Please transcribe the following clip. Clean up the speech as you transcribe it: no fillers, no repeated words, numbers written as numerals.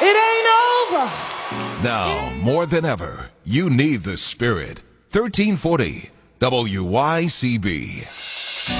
It ain't over. Now, more than ever, you need the Spirit. 1340 WYCB.